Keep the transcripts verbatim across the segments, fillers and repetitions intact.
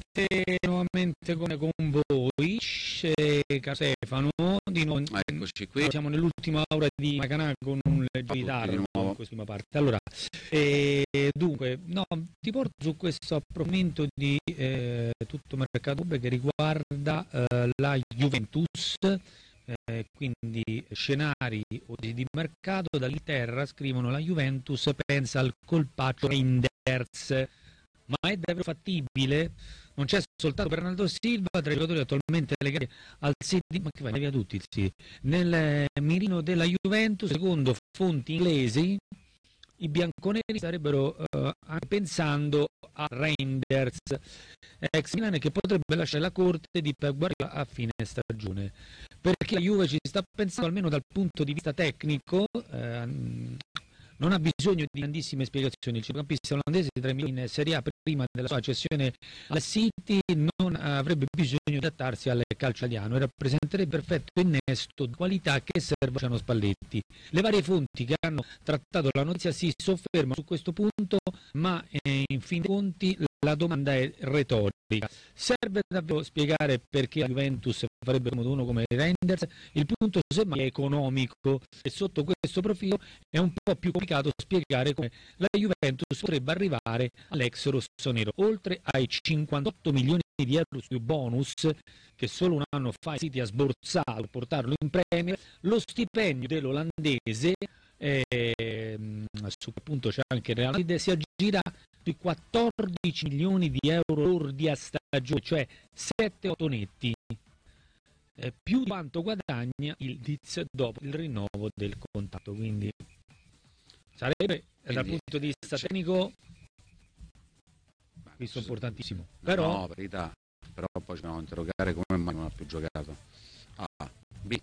nuovamente con, con voi, eh, Stefano, di nuovo. Eccoci qui. Siamo nell'ultima ora di Macanà con un leggero ritardo in questa parte. Allora, eh, dunque, no, ti porto su questo approfondimento di eh, tutto mercato che riguarda eh, la Juventus. Eh, quindi scenari di mercato. Dall'Inghilterra scrivono: la Juventus pensa al colpaccio Reinders, ma è davvero fattibile? Non c'è soltanto Bernardo Silva tra i giocatori attualmente legati al City, ma che vai via tutti il City, nel mirino della Juventus. Secondo fonti inglesi i bianconeri starebbero uh, anche pensando a Reinders, ex Milan, che potrebbe lasciare la corte di Pep Guardiola a fine stagione, perché la Juve ci sta pensando almeno dal punto di vista tecnico. eh, non ha bisogno di grandissime spiegazioni. Il centrocampista olandese tra i milioni in Serie A prima della sua cessione al City non avrebbe bisogno di adattarsi al calcio italiano e rappresenterebbe perfetto innesto di qualità che serve a Luciano Spalletti. Le varie fonti che hanno trattato la notizia si soffermano su questo punto, ma eh, in fin dei conti la domanda è retorica. Serve davvero spiegare perché la Juventus farebbe comodo uno come Reinders? Il punto semmai è economico, e sotto questo profilo è un po' più complicato spiegare come la Juventus potrebbe arrivare all'ex rossonero. Oltre ai cinquantotto milioni di euro su bonus che solo un anno fa il City ha sborsato per portarlo in Premier, lo stipendio dell'olandese, eh, su quel punto c'è anche Real Madrid, si aggira di quattordici milioni di euro lordi a stagione, cioè sette otto netti, eh, più di quanto guadagna il Leeds dopo il rinnovo del contratto. Quindi sarebbe, quindi, dal punto di vista tecnico, questo è importantissimo. No, però no, verità, però poi ci dobbiamo interrogare come mai non ha più giocato. A. B.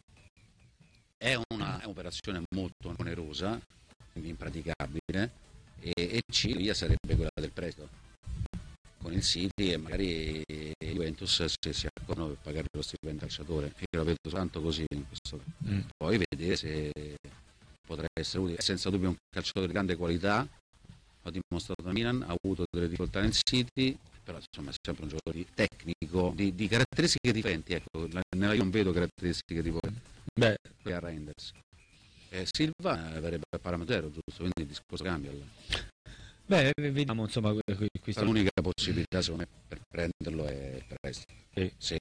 È una è un'operazione molto onerosa, quindi impraticabile, e, e C, via sarebbe quella del prestito con il City, e magari Juventus se si accorgono per pagare lo stipendio al calciatore. Io lo vedo soltanto così in questo caso. Mm. Poi vedere se potrà essere utile. È senza dubbio un calciatore di grande qualità, ha dimostrato a Milan, ha avuto delle difficoltà nel City, però insomma è sempre un giocatore tecnico, di, di caratteristiche differenti. Ecco, nella io non vedo caratteristiche tipo Beh. a Reinders. Eh, Silva avrebbe il parametro zero, giusto? Quindi il discorso cambia là. Beh, vediamo insomma. Questa... L'unica possibilità secondo me per prenderlo è il prestito. Sì. Sì.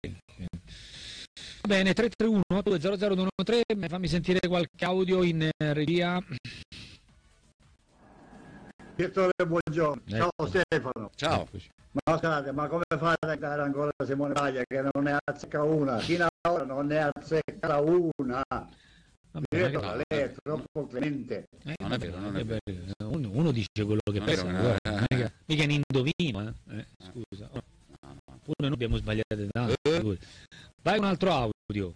Bene, tre tre uno due zero zero uno tre, fammi sentire qualche audio in regia. Pietro, buongiorno. Ciao Stefano. Ciao. Ma scusate, ma come fate a dare ancora Simone Paglia che non ne azzecca una? Fino ad ora non ne azzecca una. Pietro, lei è troppo clemente. Eh, non è vero, non è vero. Uno, uno dice quello che non pensa, vero, guarda, mica, mica un indovino, eh. Eh, scusa. Oh. No, no. Pure noi abbiamo sbagliato tanto. Eh. Vai un altro audio.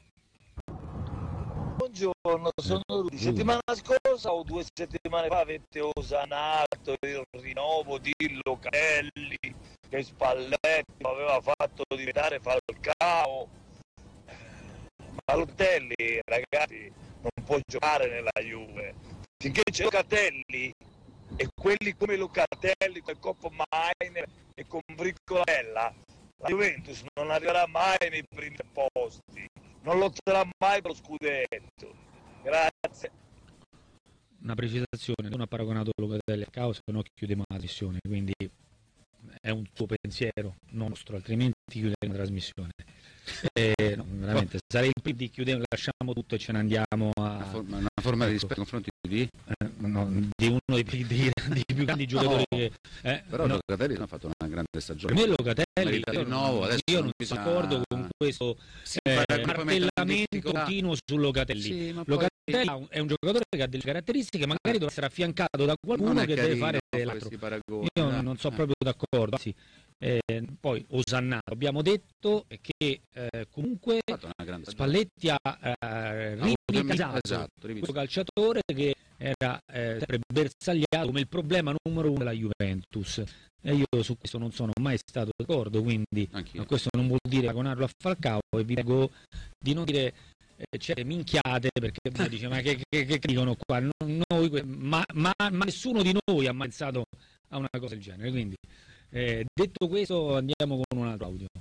Buongiorno, sono Rudy. Settimana scorsa o due settimane fa avete osannato il rinnovo di Locatelli, che Spalletti aveva fatto diventare Falcao. Ma Locatelli, ragazzi, non può giocare nella Juve. Finché c'è Locatelli e quelli come Locatelli, con Coppo Mainer e con Bricolella, la Juventus non arriverà mai nei primi posti. Non lotterà mai per lo scudetto. Grazie. Una precisazione: non ha paragonato Locatelli a causa, no, chiudiamo la trasmissione, quindi è un tuo pensiero, non nostro, altrimenti chiudiamo la trasmissione. Eh, no, veramente sarei il primo di chiudere, lasciamo tutto e ce ne andiamo a una forma, una forma di rispetto nei confronti di eh, no, di uno dei, dei, dei più grandi giocatori no. che eh, però no. Locatelli ha fatto una grande stagione. Per me Locatelli io, nuovo, io non bisogna... sono d'accordo con questo sì, eh, martellamento continuo su Locatelli. Sì, Locatelli poi... è un giocatore che ha delle caratteristiche, magari deve essere affiancato da qualcuno che deve fare l'altro. Io non, non sono proprio d'accordo, anzi, eh, poi osannato, abbiamo detto che eh, comunque Spalletti ha eh, rivitalizzato esatto, questo calciatore che era eh, sempre bersagliato come il problema numero uno della Juventus, e io su questo non sono mai stato d'accordo, quindi ma questo non vuol dire paragonarlo a Falcao, e vi prego di non dire eh, c'è minchiate, perché uno dice ma che, che, che dicono qua, noi, ma, ma, ma nessuno di noi ha mai pensato a una cosa del genere, quindi Eh, detto questo, andiamo con un altro audio.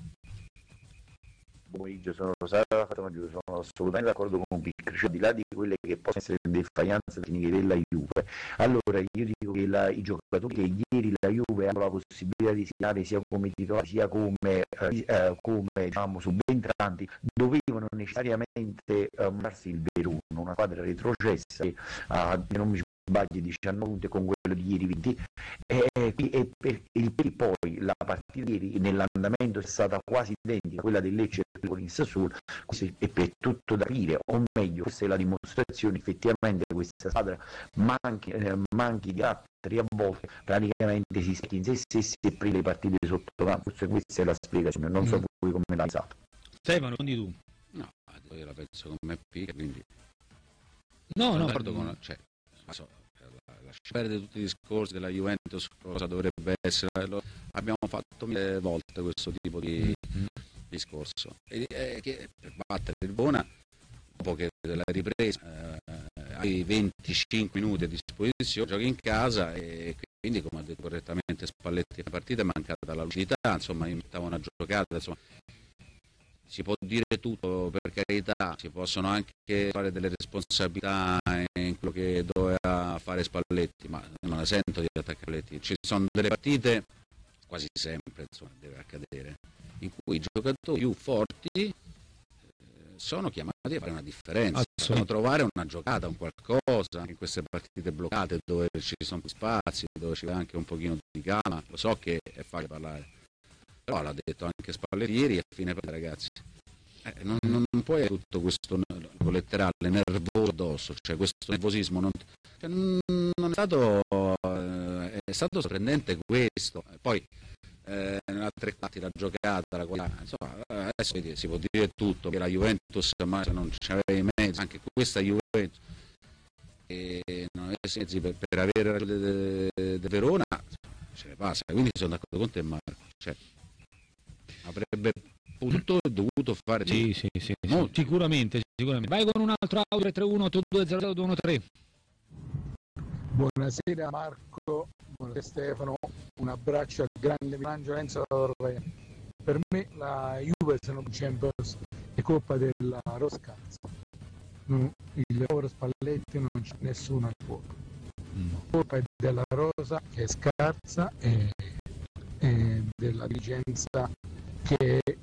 Pomeriggio, sono Rosario Fattomaggio, sono assolutamente d'accordo con Picri, cioè, al di là di quelle che possono essere le defianze tecniche della Juve, allora io dico che la, i giocatori che ieri la Juve hanno la possibilità di signare sia come titolari sia come, eh, eh, come diciamo, subentranti, dovevano necessariamente eh, mandarsi il Verona, una squadra retrocessa che uh, non mi sbagli diciannove punti con quello di ieri venti, e, e per il poi la partita di ieri nell'andamento è stata quasi identica a quella del Lecce con il Sassuolo, e per tutto da dire, o meglio questa è la dimostrazione effettivamente questa squadra manchi, eh, manchi di altri a volte, praticamente si specchia in se stessi e prende le partite sotto campo. Forse questa è la spiegazione, non so voi come la pensate. Stefano, di tu? No, io la penso come P, quindi no, sono no, d'accordo con, cioè, so, lascia perdere tutti i discorsi della Juventus, cosa dovrebbe essere, lo, abbiamo fatto mille volte questo tipo di mm-hmm. discorso, e, e, che per battere il Verona, dopo che della ripresa eh, hai venticinque minuti a disposizione, giochi in casa, e quindi, come ha detto correttamente Spalletti, la partita è mancata la lucidità, insomma inventava una giocata, insomma si può dire tutto, per carità, si possono anche fare delle responsabilità in quello che doveva fare Spalletti, ma non la sento di attaccare Spalletti. Ci sono delle partite, quasi sempre insomma, deve accadere, in cui i giocatori più forti eh, sono chiamati a fare una differenza, devono trovare una giocata, un qualcosa, anche in queste partite bloccate dove ci sono più spazi, dove ci va anche un pochino di calma. Lo so che è facile parlare, però l'ha detto anche Spalletti ieri, a fine partita, ragazzi, eh, non, non, non puoi avere tutto questo letterale nervoso addosso, cioè questo nervosismo non, cioè, non è stato eh, è stato sorprendente questo. Poi eh, nella tre quarti la giocata, la qualità, insomma adesso vedi, si può dire tutto, che la Juventus ma non c'aveva i mezzi, anche questa Juventus e non avesse mezzi per, per avere il de, de, de Verona ce ne passa, quindi sono d'accordo con te Marco, cioè avrebbe potuto e dovuto fare sì, sì, sì, sì, sicuramente, sicuramente. Vai con un altro audio, tre tre uno otto due zero zero due uno tre. Buonasera Marco, buonasera Stefano, un abbraccio al grande Michelangelo Lorenzo. Per me la Juve, se non Champions, è colpa della Roscazzo. Il povero Spalletti non c'è nessuno al fuoco. La colpa è della Rosa che è scarsa e, e della dirigenza che è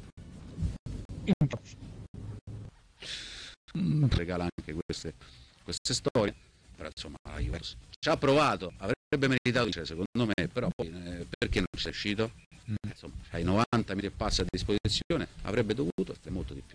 in regala anche queste, queste storie, però insomma la Juventus ci ha provato, avrebbe meritato vincere secondo me, però poi eh, perché non ci è uscito? Mm. Eh, insomma hai novanta minuti e passa a disposizione, avrebbe dovuto fare molto di più.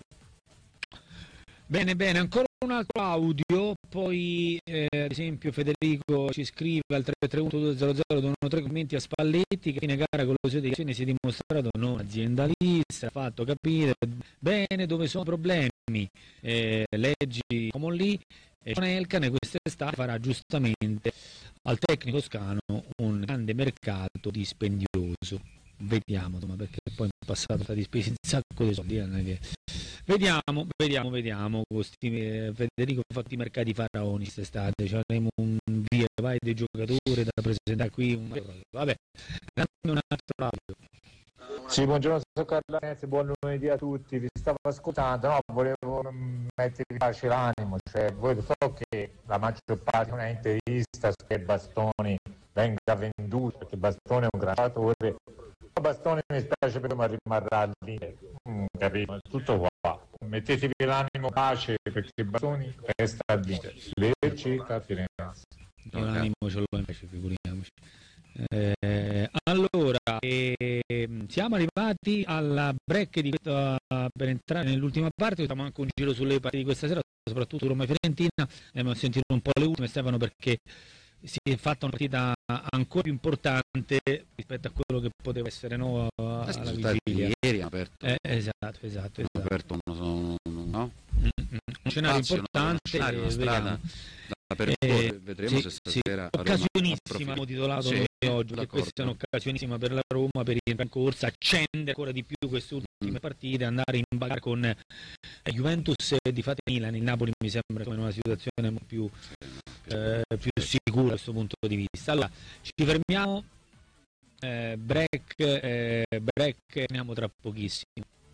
Bene, bene, ancora un altro audio, poi eh, ad esempio Federico ci scrive al tre tre uno due zero zero due uno tre commenti a Spalletti che fine gara con le sue dichiarazioni si è dimostrato non aziendalista, ha fatto capire bene dove sono i problemi, eh, leggi come lì, e con Elkann quest'estate farà giustamente al tecnico toscano un grande mercato dispendioso. Vediamo, insomma, perché poi in passato sono stati spesi un sacco di soldi, eh, che... vediamo, vediamo, vediamo questi, eh, Federico ha fatto i mercati faraoni quest'estate, cioè avremo un via vai dei giocatori da presentare qui, un... vabbè, un altro audio. Sì, buongiorno, sono Carlo Venezia, buon lunedì a tutti, vi stavo ascoltando, no, volevo mettervi in pace l'animo, cioè voi so che la maggior parte non è interista che Bastoni venga venduto, perché Bastoni è un gran giocatore. Bastoni mi spiace perché ma rimarrà lì, mm, capito? Tutto qua, mettetevi l'animo pace perché Bastoni resta lì, Lecce, Firenze. L'animo ce l'ho invece, figuriamoci. Eh, allora, eh, siamo arrivati alla break di questa, per entrare nell'ultima parte, facciamo anche un giro sulle partite di questa sera, soprattutto Roma e Fiorentina, andiamo a sentire un po' le ultime, Stefano, perché si è fatta una partita ancora più importante rispetto a quello che poteva essere, no, alla vigilia. Ieri hanno aperto, eh, esatto, esatto, esatto. aperto uno, no? un scenario importante, uno scenario, una strada da percorrere, vedremo sì, se stasera sì, occasionissima, abbiamo titolato sì, noi oggi, che questa è un'occasionissima per la Roma per rientrare in corsa, accendere ancora di più queste ultime mm. partite, andare in bagarre con eh, Juventus e di fate Milan. Il Napoli mi sembra come in una situazione più, eh, più sicura da questo punto di vista. Allora, ci fermiamo eh, break, eh, break, torniamo tra pochissimo.